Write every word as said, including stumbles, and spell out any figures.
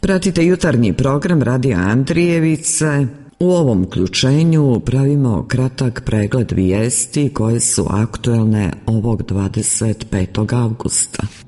Pratite jutarnji program Radija Andrijevice. U ovom uključenju pravimo kratak pregled vijesti koje su aktuelne ovog dvadeset petog avgusta.